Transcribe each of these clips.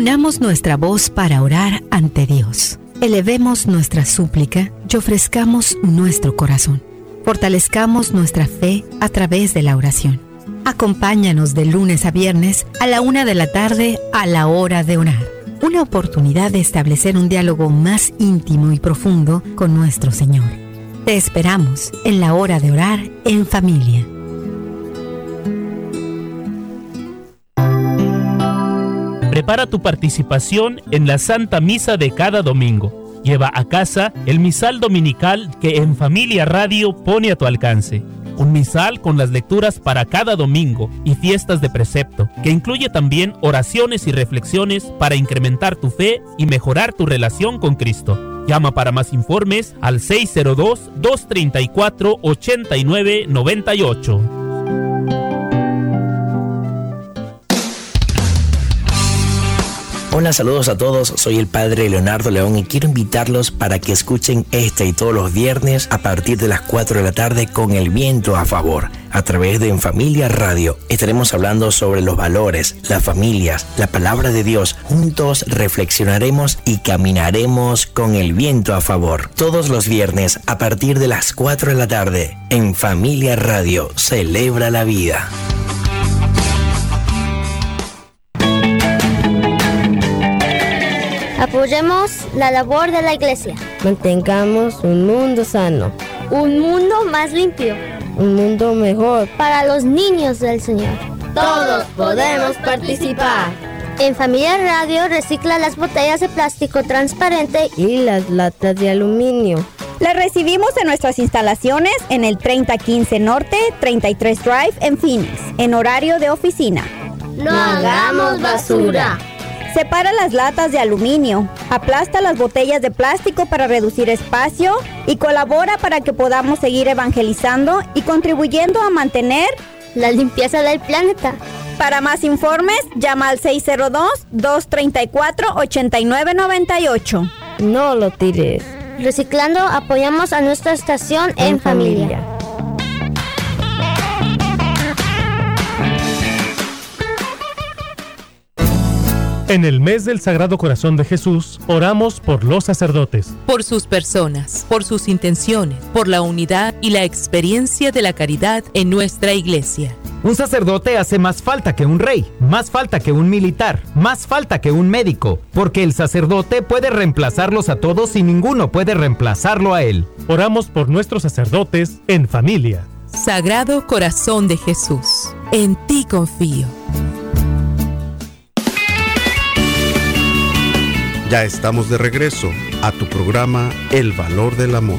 Unamos nuestra voz para orar ante Dios. Elevemos nuestra súplica y ofrezcamos nuestro corazón. Fortalezcamos nuestra fe a través de la oración. Acompáñanos de lunes a viernes a la 1 de la tarde a la hora de orar. Una oportunidad de establecer un diálogo más íntimo y profundo con nuestro Señor. Te esperamos en la hora de orar en familia. Prepara tu participación en la Santa Misa de cada domingo. Lleva a casa el misal dominical que En Familia Radio pone a tu alcance. Un misal con las lecturas para cada domingo y fiestas de precepto, que incluye también oraciones y reflexiones para incrementar tu fe y mejorar tu relación con Cristo. Llama para más informes al 602-234-8998. Hola, saludos a todos, soy el Padre Leonardo León y quiero invitarlos para que escuchen este y todos los viernes a partir de las 4 de la tarde con El Viento a Favor, a través de En Familia Radio. Estaremos hablando sobre los valores, las familias, la palabra de Dios. Juntos reflexionaremos y caminaremos con el viento a favor. Todos los viernes a partir de las 4 de la tarde, En Familia Radio, celebra la vida. Apoyemos la labor de la Iglesia. Mantengamos un mundo sano. Un mundo más limpio. Un mundo mejor. Para los niños del Señor. Todos podemos participar. En Familia Radio recicla las botellas de plástico transparente y las latas de aluminio. Las recibimos en nuestras instalaciones en el 3015 Norte, 33 Drive en Phoenix, en horario de oficina. No hagamos basura. Separa las latas de aluminio, aplasta las botellas de plástico para reducir espacio y colabora para que podamos seguir evangelizando y contribuyendo a mantener la limpieza del planeta. Para más informes, llama al 602-234-8998. No lo tires. Reciclando, apoyamos a nuestra estación en familia. En el mes del Sagrado Corazón de Jesús, oramos por los sacerdotes. Por sus personas, por sus intenciones, por la unidad y la experiencia de la caridad en nuestra iglesia. Un sacerdote hace más falta que un rey, más falta que un militar, más falta que un médico, porque el sacerdote puede reemplazarlos a todos y ninguno puede reemplazarlo a él. Oramos por nuestros sacerdotes en familia. Sagrado Corazón de Jesús, en ti confío. Ya estamos de regreso a tu programa El Valor del Amor.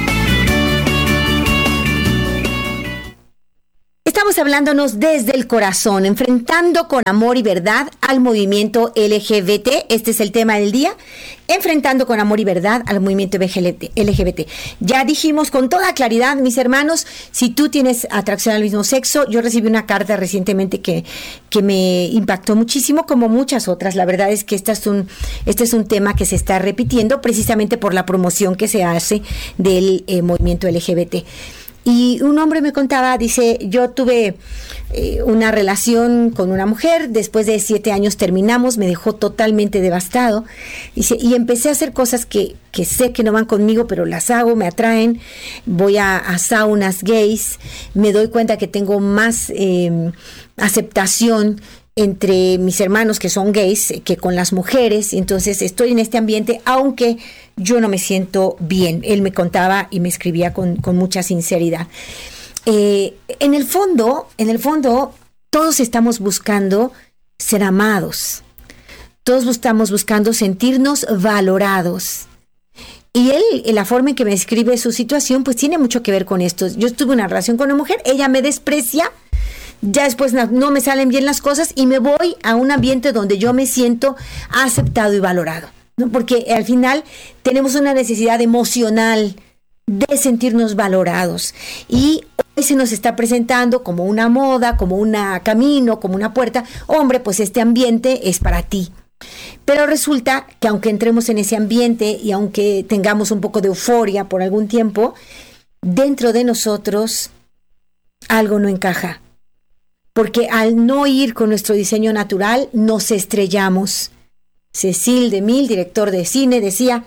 Estamos hablándonos desde el corazón, enfrentando con amor y verdad al movimiento LGBT. Este es el tema del día, enfrentando con amor y verdad al movimiento LGBT. Ya dijimos con toda claridad, mis hermanos, si tú tienes atracción al mismo sexo, yo recibí una carta recientemente que me impactó muchísimo, como muchas otras. La verdad es que este es un tema que se está repitiendo precisamente por la promoción que se hace del movimiento LGBT. Y un hombre me contaba, dice, yo tuve una relación con una mujer, después de 7 años terminamos, me dejó totalmente devastado, dice, y empecé a hacer cosas que sé que no van conmigo, pero las hago, me atraen, voy a saunas gays, me doy cuenta que tengo más aceptación entre mis hermanos que son gays que con las mujeres, y entonces estoy en este ambiente, aunque yo no me siento bien. Él me contaba y me escribía con mucha sinceridad. En el fondo, todos estamos buscando ser amados. Todos estamos buscando sentirnos valorados. Y él, la forma en que me escribe su situación, pues tiene mucho que ver con esto. Yo tuve una relación con una mujer, ella me desprecia, ya después no me salen bien las cosas y me voy a un ambiente donde yo me siento aceptado y valorado, ¿no? Porque al final tenemos una necesidad emocional de sentirnos valorados y hoy se nos está presentando como una moda, como un camino, como una puerta. Hombre, pues este ambiente es para ti. Pero resulta que aunque entremos en ese ambiente y aunque tengamos un poco de euforia por algún tiempo, dentro de nosotros algo no encaja. Porque al no ir con nuestro diseño natural, nos estrellamos Cecil DeMille, director de cine, decía,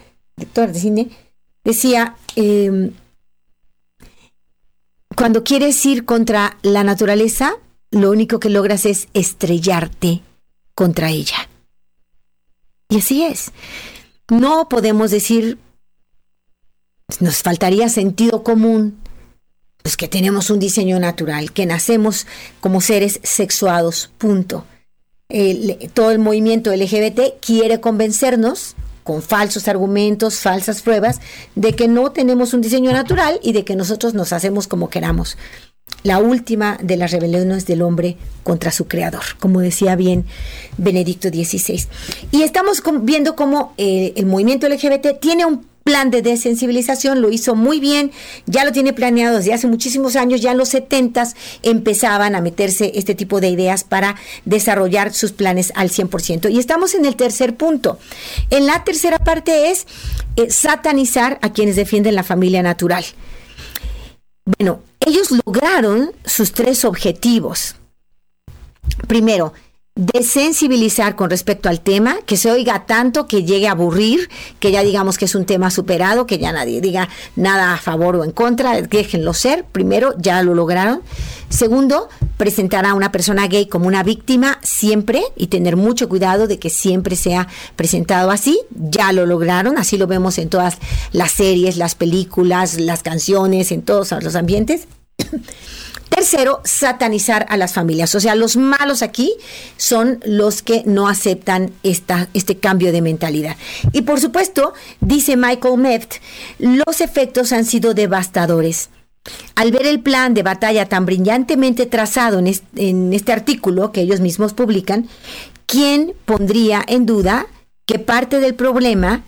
cuando quieres ir contra la naturaleza, lo único que logras es estrellarte contra ella. Y así es. No podemos decir, nos faltaría sentido común, pues que tenemos un diseño natural, que nacemos como seres sexuados, punto. Todo el movimiento LGBT quiere convencernos con falsos argumentos, falsas pruebas, de que no tenemos un diseño natural y de que nosotros nos hacemos como queramos. La última de las rebeliones del hombre contra su creador, como decía bien Benedicto XVI. Y estamos viendo cómo el movimiento LGBT tiene un plan de desensibilización, lo hizo muy bien, ya lo tiene planeado desde hace muchísimos años, ya en los 70s empezaban a meterse este tipo de ideas para desarrollar sus planes al 100%. Y estamos en el tercer punto. En la tercera parte es satanizar a quienes defienden la familia natural. Bueno, ellos lograron sus 3 objetivos. Primero, desensibilizar con respecto al tema, que se oiga tanto que llegue a aburrir, que ya digamos que es un tema superado, que ya nadie diga nada a favor o en contra, déjenlo ser. Primero, ya lo lograron. Segundo, presentar a una persona gay como una víctima siempre y tener mucho cuidado de que siempre sea presentado así. Ya lo lograron, así lo vemos en todas las series, las películas, las canciones, en todos los ambientes. Tercero, satanizar a las familias. O sea, los malos aquí son los que no aceptan este cambio de mentalidad. Y por supuesto, dice Michael Meft, los efectos han sido devastadores. Al ver el plan de batalla tan brillantemente trazado en este artículo que ellos mismos publican, ¿quién pondría en duda que parte del problema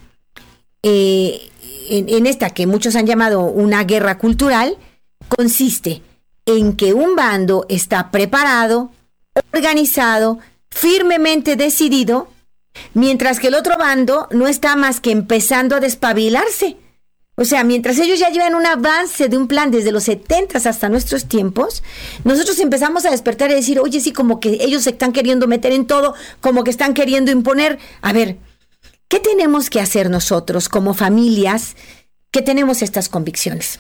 en esta que muchos han llamado una guerra cultural consiste en que un bando está preparado, organizado, firmemente decidido, mientras que el otro bando no está más que empezando a despabilarse? O sea, mientras ellos ya llevan un avance de un plan desde los 70s hasta nuestros tiempos, nosotros empezamos a despertar y decir, oye, sí, como que ellos se están queriendo meter en todo, como que están queriendo imponer. A ver, ¿qué tenemos que hacer nosotros como familias que tenemos estas convicciones?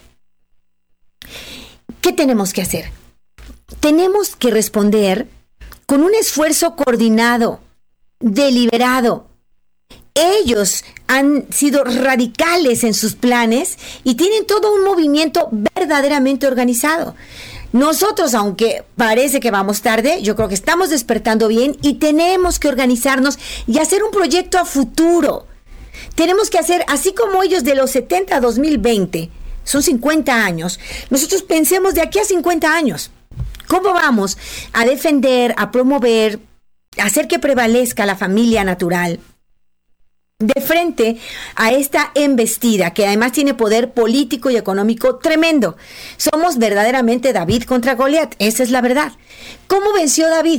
¿Qué tenemos que hacer? Tenemos que responder con un esfuerzo coordinado, deliberado. Ellos han sido radicales en sus planes y tienen todo un movimiento verdaderamente organizado. Nosotros, aunque parece que vamos tarde, yo creo que estamos despertando bien y tenemos que organizarnos y hacer un proyecto a futuro. Tenemos que hacer, así como ellos de los 70 a 2020, son 50 años, nosotros pensemos de aquí a 50 años. ¿Cómo vamos a defender, a promover, a hacer que prevalezca la familia natural de frente a esta embestida que además tiene poder político y económico tremendo? Somos verdaderamente David contra Goliat, esa es la verdad. ¿Cómo venció David?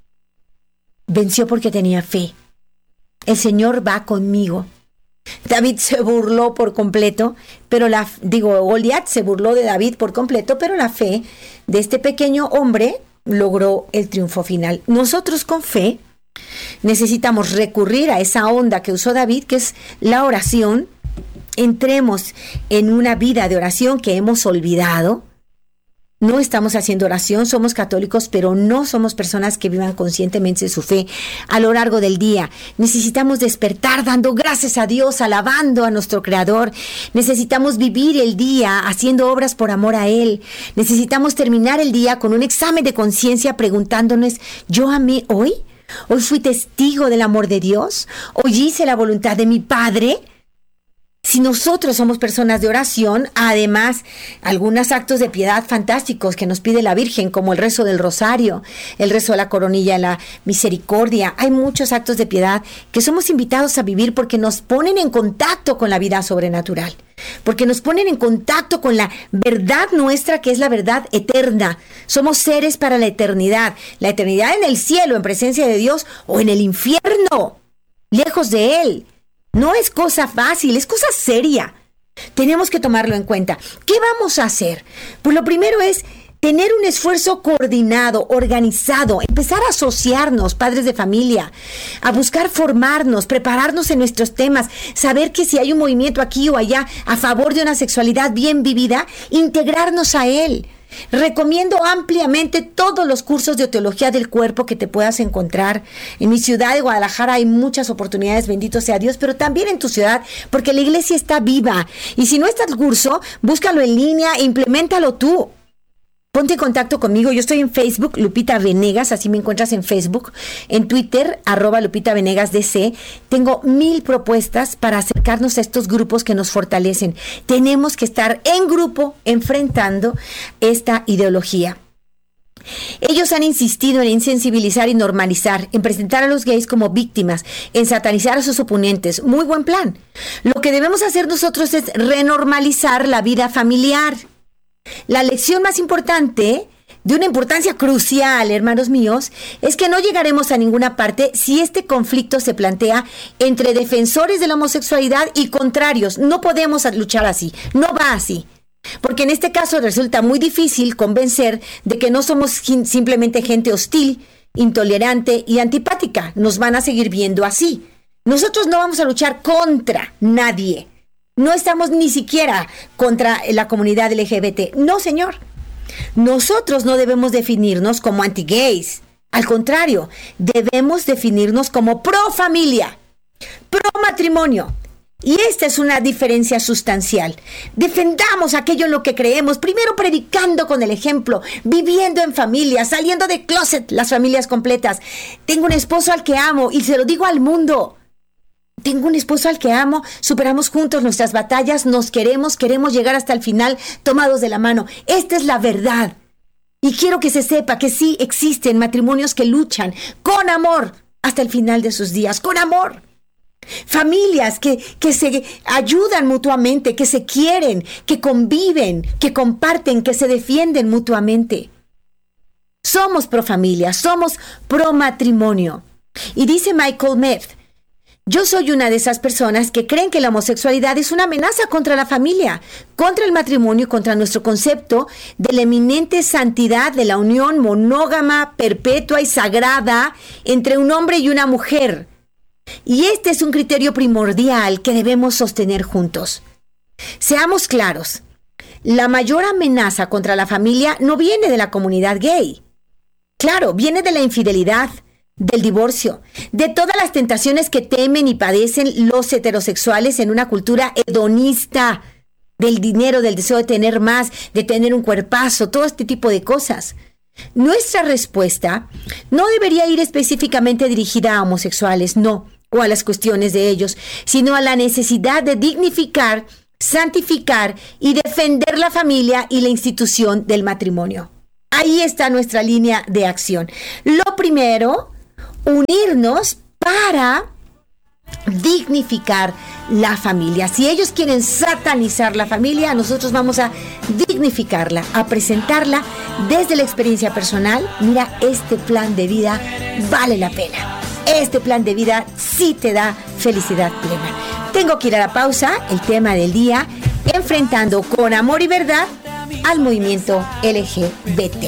Venció porque tenía fe. El Señor va conmigo. David se burló por completo, pero Goliat se burló de David por completo, pero la fe de este pequeño hombre logró el triunfo final. Nosotros con fe necesitamos recurrir a esa onda que usó David, que es la oración. Entremos en una vida de oración que hemos olvidado. No estamos haciendo oración, somos católicos, pero no somos personas que vivan conscientemente su fe a lo largo del día. Necesitamos despertar dando gracias a Dios, alabando a nuestro Creador. Necesitamos vivir el día haciendo obras por amor a Él. Necesitamos terminar el día con un examen de conciencia preguntándonos, ¿yo amé hoy? ¿Hoy fui testigo del amor de Dios? ¿Hoy hice la voluntad de mi Padre? Si nosotros somos personas de oración, además, algunos actos de piedad fantásticos que nos pide la Virgen, como el rezo del rosario, el rezo de la coronilla, la misericordia, hay muchos actos de piedad que somos invitados a vivir porque nos ponen en contacto con la vida sobrenatural, porque nos ponen en contacto con la verdad nuestra, que es la verdad eterna. Somos seres para la eternidad en el cielo, en presencia de Dios, o en el infierno, lejos de Él. No es cosa fácil, es cosa seria. Tenemos que tomarlo en cuenta. ¿Qué vamos a hacer? Pues lo primero es tener un esfuerzo coordinado, organizado, empezar a asociarnos, padres de familia, a buscar formarnos, prepararnos en nuestros temas, saber que si hay un movimiento aquí o allá a favor de una sexualidad bien vivida, integrarnos a él. Recomiendo ampliamente todos los cursos de teología del cuerpo que te puedas encontrar. En mi ciudad de Guadalajara hay muchas oportunidades, bendito sea Dios, pero también en tu ciudad, porque la iglesia está viva. Y si no está el curso, búscalo en línea e implementalo tú. Ponte en contacto conmigo. Yo estoy en Facebook, Lupita Venegas, así me encuentras en Facebook. En Twitter, @LupitaVenegasDC. Tengo 1000 propuestas para acercarnos a estos grupos que nos fortalecen. Tenemos que estar en grupo enfrentando esta ideología. Ellos han insistido en insensibilizar y normalizar, en presentar a los gays como víctimas, en satanizar a sus oponentes. Muy buen plan. Lo que debemos hacer nosotros es renormalizar la vida familiar. La lección más importante, de una importancia crucial, hermanos míos, es que no llegaremos a ninguna parte si este conflicto se plantea entre defensores de la homosexualidad y contrarios. No podemos luchar así, no va así. Porque en este caso resulta muy difícil convencer de que no somos simplemente gente hostil, intolerante y antipática. Nos van a seguir viendo así. Nosotros no vamos a luchar contra nadie. No estamos ni siquiera contra la comunidad LGBT. No, señor. Nosotros no debemos definirnos como anti-gays. Al contrario, debemos definirnos como pro-familia, pro-matrimonio. Y esta es una diferencia sustancial. Defendamos aquello en lo que creemos, primero predicando con el ejemplo, viviendo en familia, saliendo de closet, las familias completas. Tengo un esposo al que amo y se lo digo al mundo. Tengo un esposo al que amo, superamos juntos nuestras batallas, nos queremos llegar hasta el final tomados de la mano. Esta es la verdad. Y quiero que se sepa que sí existen matrimonios que luchan con amor hasta el final de sus días, con amor. Familias que se ayudan mutuamente, que se quieren, que conviven, que comparten, que se defienden mutuamente. Somos pro familia, somos pro matrimonio. Y dice Michael Meath: yo soy una de esas personas que creen que la homosexualidad es una amenaza contra la familia, contra el matrimonio y contra nuestro concepto de la eminente santidad de la unión monógama, perpetua y sagrada entre un hombre y una mujer. Y este es un criterio primordial que debemos sostener juntos. Seamos claros, la mayor amenaza contra la familia no viene de la comunidad gay. Claro, viene de la infidelidad, del divorcio, de todas las tentaciones que temen y padecen los heterosexuales en una cultura hedonista, del dinero, del deseo de tener más, de tener un cuerpazo, todo este tipo de cosas. Nuestra respuesta no debería ir específicamente dirigida a homosexuales, no, o a las cuestiones de ellos, sino a la necesidad de dignificar, santificar y defender la familia y la institución del matrimonio. Ahí está nuestra línea de acción. Lo primero, unirnos para dignificar la familia. Si ellos quieren satanizar la familia, nosotros vamos a dignificarla, a presentarla desde la experiencia personal. Mira, este plan de vida vale la pena. Este plan de vida sí te da felicidad plena. Tengo que ir a la pausa. El tema del día: enfrentando con amor y verdad al movimiento LGBT.